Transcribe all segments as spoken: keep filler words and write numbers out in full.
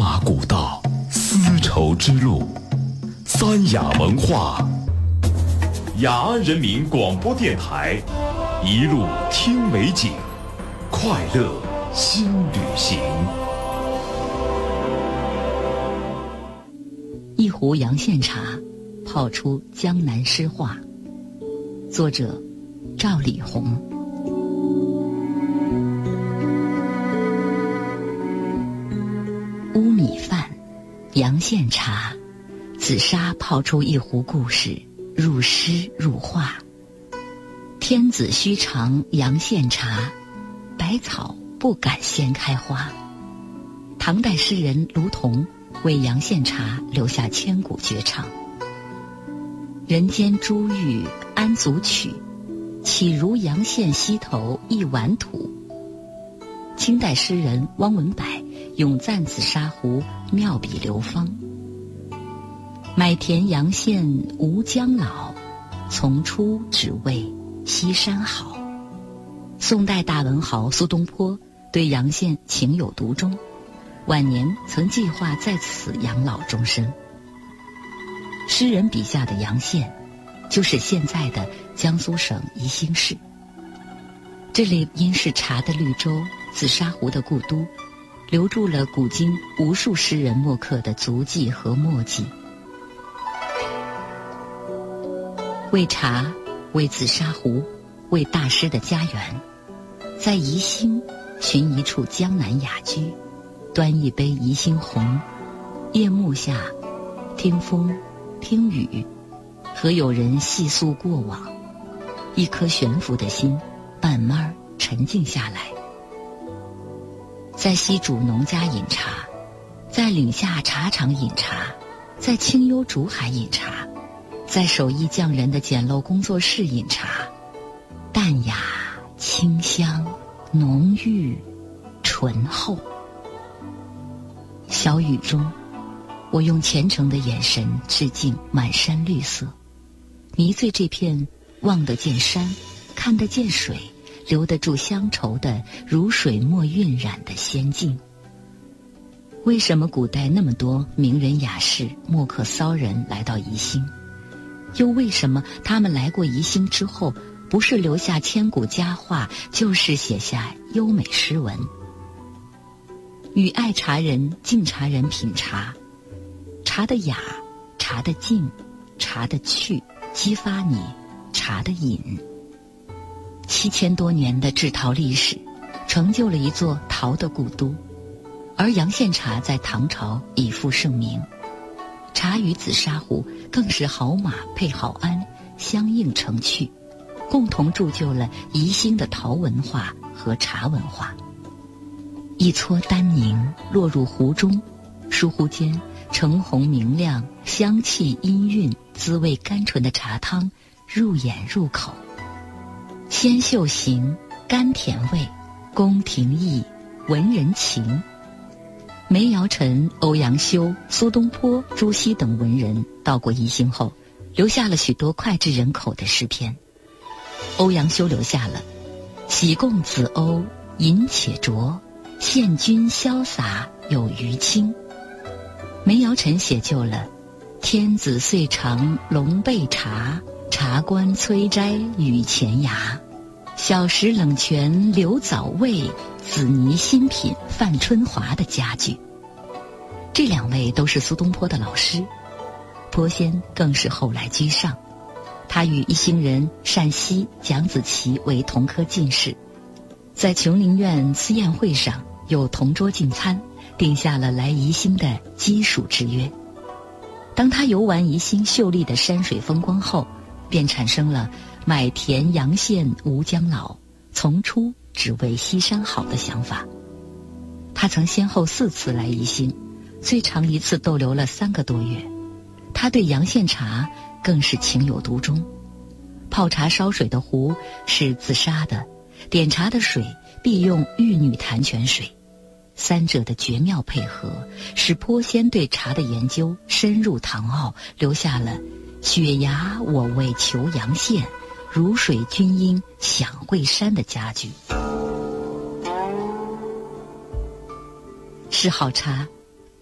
马古道，丝绸之路，三雅文化，雅安人民广播电台，一路听美景，快乐新旅行。 一壶洋县茶，泡出江南诗画。作者赵丽宏。乌米饭，洋县茶，紫砂泡出一壶故事，入诗入画。天子须尝洋县茶，百草不敢先开花。唐代诗人卢仝为洋县茶留下千古绝唱：人间珠玉安足取，岂如洋县溪头一碗土。清代诗人汪文柏咏赞紫砂壶妙笔流芳：买田洋县吴江老，从初只为西山好。宋代大文豪苏东坡对洋县情有独钟，晚年曾计划在此养老终身。诗人笔下的洋县，就是现在的江苏省宜兴市。这里因是茶的绿洲，紫砂壶的故都，留住了古今无数诗人墨客的足迹和墨迹。为茶，为紫砂壶，为大师的家园，在宜兴寻一处江南雅居，端一杯宜兴红，夜幕下听风听雨，和友人细诉过往，一颗悬浮的心慢慢沉静下来。在西主农家饮茶，在岭下茶厂饮茶，在清幽竹海饮茶，在手艺匠人的简陋工作室饮茶，淡雅清香浓郁醇厚。小雨中，我用虔诚的眼神致敬满山绿色，迷醉这片望得见山看得见水留得住乡愁的如水墨晕染的仙境。为什么古代那么多名人雅士墨客骚人来到宜兴？又为什么他们来过宜兴之后，不是留下千古佳话，就是写下优美诗文？与爱茶人敬茶人品茶，茶的雅，茶的静，茶的趣，激发你茶的瘾。七千多年的制陶历史，成就了一座陶的故都。而洋县茶在唐朝已负盛名，茶与紫砂壶更是好马配好鞍，相映成趣，共同铸就了宜兴的陶文化和茶文化。一撮丹宁落入壶中，倏忽间橙红明亮，香气氤氲，滋味甘醇的茶汤入眼入口。鲜秀型，甘甜味，宫廷意，文人情。梅尧臣、欧阳修、苏东坡、朱熹等文人到过宜兴后，留下了许多脍炙人口的诗篇。欧阳修留下了喜共子瓯，饮且酌，献君潇洒有余清。梅尧臣写就了天子岁尝龙背茶，茶官催斋与前牙。小时冷泉流早味，紫泥新品范春华的佳句。这两位都是苏东坡的老师，坡仙更是后来居上。他与一行人单溪、蒋子奇为同科进士，在琼林苑私宴会上有同桌进餐，定下了来宜兴的基属之约。当他游玩宜兴秀丽的山水风光后，便产生了买田洋县吴江老，从初只为西山好的想法。他曾先后四次来宜兴，最长一次逗留了三个多月。他对洋县茶更是情有独钟。泡茶烧水的壶是紫砂的，点茶的水必用玉女潭泉水，三者的绝妙配合，使坡仙对茶的研究深入唐奥，留下了雪崖我为求洋县，如水君应享会山的佳句。是好茶，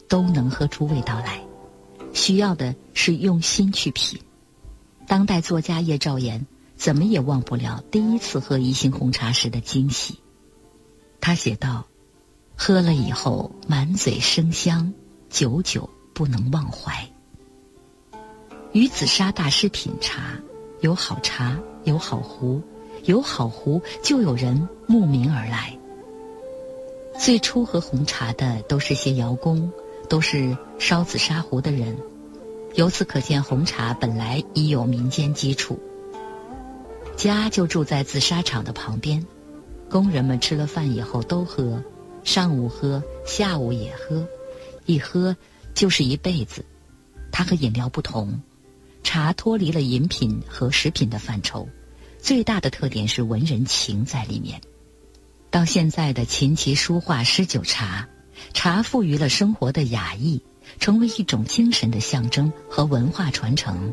都能喝出味道来，需要的是用心去品。当代作家叶兆言怎么也忘不了第一次喝宜兴红茶时的惊喜。他写道：喝了以后满嘴生香，久久不能忘怀。与紫砂大师品茶，有好茶，有好壶，有好壶就有人慕名而来。最初喝红茶的都是些窑工，都是烧紫砂壶的人，由此可见红茶本来已有民间基础。家就住在紫砂厂的旁边，工人们吃了饭以后都喝，上午喝，下午也喝，一喝就是一辈子。它和饮料不同，茶脱离了饮品和食品的范畴，最大的特点是文人情在里面。到现在的琴棋书画诗酒茶，茶赋予了生活的雅意，成为一种精神的象征和文化传承。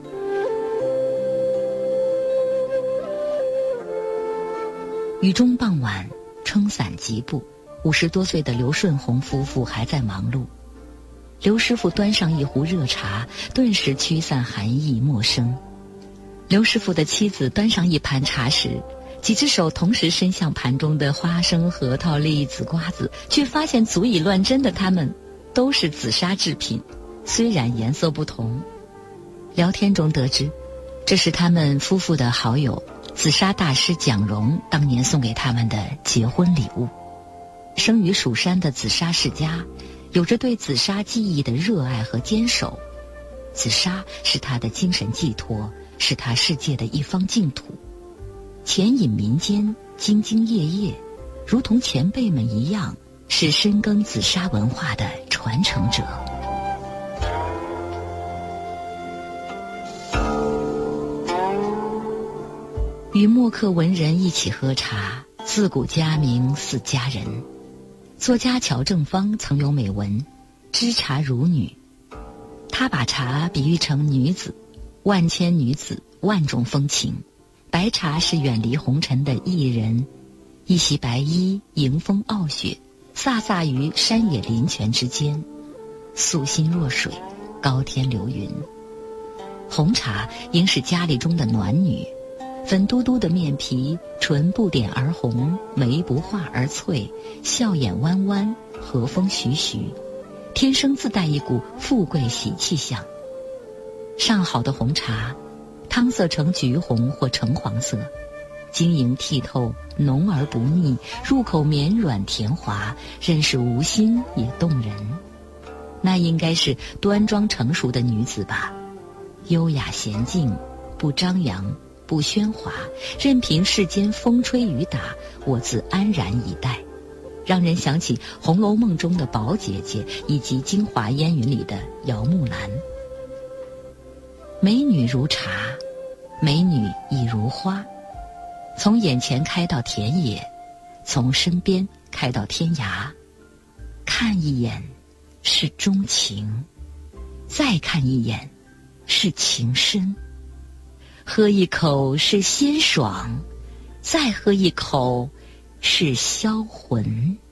雨中傍晚，撑伞疾步，五十多岁的刘顺红夫妇还在忙碌。刘师傅端上一壶热茶，顿时驱散寒意陌生。刘师傅的妻子端上一盘茶时，几只手同时伸向盘中的花生、核桃、栗子、瓜子，却发现足以乱真的它们都是紫砂制品，虽然颜色不同。聊天中得知，这是他们夫妇的好友紫砂大师蒋荣当年送给他们的结婚礼物。生于蜀山的紫砂世家，有着对紫砂技艺的热爱和坚守。紫砂是他的精神寄托，是他世界的一方净土。潜隐民间，兢兢业业，如同前辈们一样，是深耕紫砂文化的传承者。与墨客文人一起喝茶，自古佳名似佳人。作家乔正芳曾有美文：知茶如女。他把茶比喻成女子，万千女子，万种风情。白茶是远离红尘的艺人，一袭白衣，迎风傲雪，飒飒于山野林泉之间，素心若水，高天流云。红茶应是家里中的暖女，粉嘟嘟的面皮，唇不点而红，眉不画而翠，笑眼弯弯，和风徐徐，天生自带一股富贵喜气象。上好的红茶，汤色呈橘红或橙黄色，晶莹剔透，浓而不腻，入口绵软甜滑，任是无心也动人。那应该是端庄成熟的女子吧，优雅娴静，不张扬，不喧哗，任凭世间风吹雨打，我自安然以待，让人想起《红楼梦》中的宝姐姐，以及《京华烟云》里的姚木兰。美女如茶，美女亦如花，从眼前开到田野，从身边开到天涯。看一眼是钟情，再看一眼是情深。喝一口是鲜爽，再喝一口是销魂。